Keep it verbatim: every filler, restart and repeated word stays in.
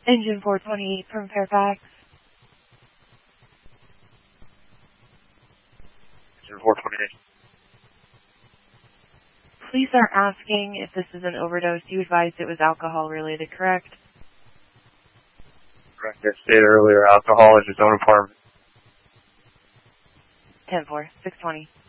Engine four twenty-eight from Fairfax. Engine four twenty-eight. Police are asking if this is an overdose. You advised it was alcohol related, correct? Correct. I stated earlier, alcohol in his own apartment. ten four, six twenty.